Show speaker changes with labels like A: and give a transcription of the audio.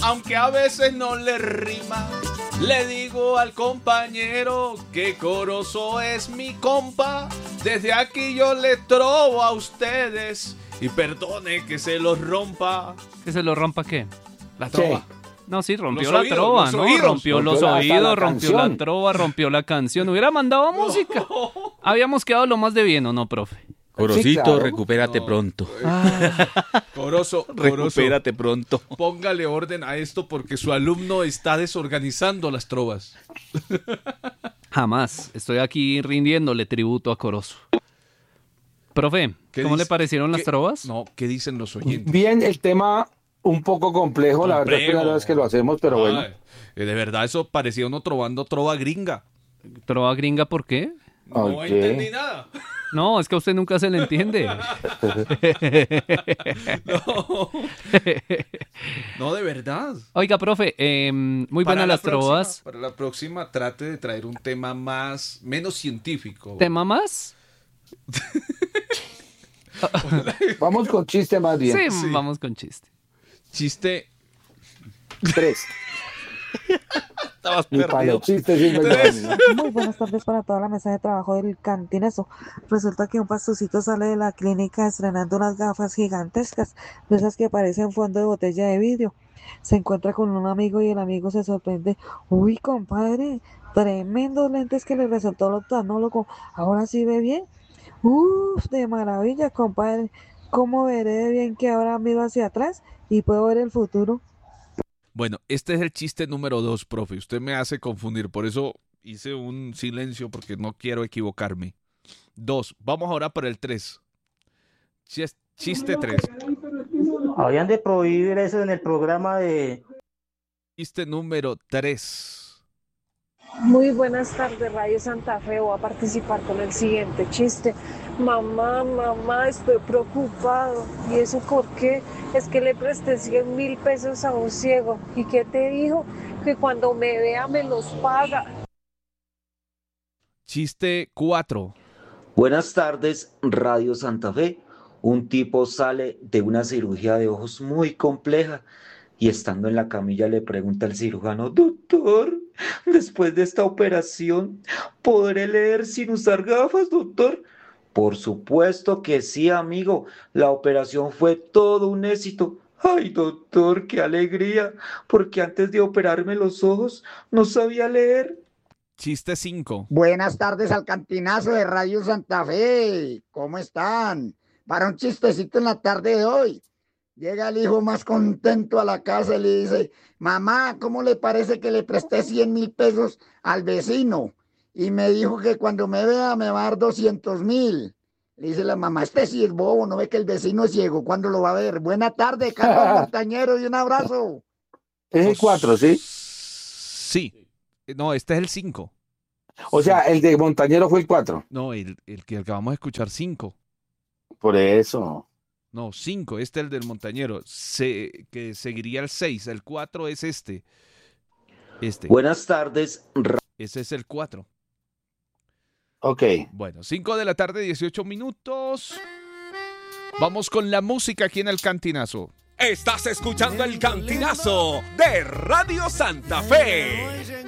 A: aunque a veces no le rima. Le digo al compañero que Corozo es mi compa. Desde aquí yo le trobo a ustedes y perdone que se los rompa.
B: ¿Que se lo rompa qué?
A: La trova.
C: Sí.
B: No, sí, rompió
A: Los
B: la
A: oídos,
B: trova,
A: los
B: ¿no?
A: oídos.
B: Rompió los
C: Rompió hasta la
B: oídos, rompió la
C: canción.
B: trova, rompió la canción. Hubiera mandado música. Habíamos quedado lo más de bien, ¿o no, profe?
D: Corocito,
C: Sí, claro.
D: recupérate pronto.
A: Corozo,
D: Recupérate pronto.
A: póngale orden a esto porque su alumno está desorganizando las trovas.
B: Jamás. Estoy aquí rindiéndole tributo a Corozo. Profe,
A: ¿Qué
B: ¿cómo le
A: dice?
B: parecieron las
A: ¿Qué?
B: trovas?
A: No, ¿qué dicen los oyentes?
C: Bien, el tema un poco complejo, la verdad es
A: Complejo.
C: primera vez que lo hacemos, pero bueno.
A: Ay, de verdad, eso parecía uno trovando trova gringa.
B: ¿Trova gringa por qué?
A: No
C: Ok.
A: entendí nada.
B: No, es que a usted nunca se le entiende.
A: No, de verdad.
B: Oiga, profe, muy
A: Para
B: buenas
A: la
B: las trovas.
A: Para la próxima trate de traer un tema menos científico.
B: ¿Tema más?
C: Vamos con chiste más bien.
B: Sí,
A: Sí.
B: vamos con chiste.
A: Chiste.
C: 3.
A: Estabas
C: Y para
A: perdido.
C: los chistes sí me
A: Tres.
C: llaman.
E: Muy buenas tardes para toda la mesa de trabajo del Cantinazo. Resulta que un pastorcito sale de la clínica estrenando unas gafas gigantescas, de esas que parecen fondo de botella de vidrio. Se encuentra con un amigo y el amigo se sorprende. Uy, compadre, tremendos lentes que le resultó el oftalmólogo. Ahora sí ve bien. Uf, de maravilla, compadre. ¿Cómo veré de bien que ahora miro hacia atrás y puedo ver el futuro?
A: Bueno, este es el chiste número 2, profe. Usted me hace confundir, por eso hice un silencio porque no quiero equivocarme. 2. Vamos ahora para el 3. Chiste 3.
F: Habían de prohibir eso en el programa de...
A: Chiste número 3.
G: Muy buenas tardes, Radio Santa Fe. Voy a participar con el siguiente chiste. Mamá, estoy preocupado. ¿Y eso por qué? Es que le presté 100.000 pesos a un ciego. ¿Y qué te dijo? Que cuando me vea me los paga.
A: Chiste 4.
H: Buenas tardes, Radio Santa Fe. Un tipo sale de una cirugía de ojos muy compleja y estando en la camilla le pregunta al cirujano, doctor, después de esta operación, ¿podré leer sin usar gafas, doctor? Por supuesto que sí, amigo. La operación fue todo un éxito. Ay, doctor, qué alegría, porque antes de operarme los ojos no sabía leer.
A: Chiste 5.
I: Buenas tardes al Cantinazo de Radio Santa Fe. ¿Cómo están? Para un chistecito en la tarde de hoy. Llega el hijo más contento a la casa y le dice, mamá, ¿cómo le parece que le presté 100.000 pesos al vecino? Y me dijo que cuando me vea me va a dar 200.000. Le dice la mamá, este sí es bobo, no ve que el vecino es ciego, ¿cuándo lo va a ver? Buena tarde, Carlos Montañero, y un abrazo.
C: Es el 4, ¿sí?
A: Sí. No, este es el 5.
C: O sea, el de Montañero fue el 4.
A: No, el que acabamos de escuchar, 5.
C: Por eso.
A: No, 5. Este es el del montañero. Que seguiría el 6. El 4 es este.
H: Buenas tardes.
A: Ese es el 4.
C: Ok.
A: Bueno, 5 de la tarde, 18 minutos. Vamos con la música aquí en el Cantinazo.
J: Estás escuchando el Cantinazo de Radio Santa Fe.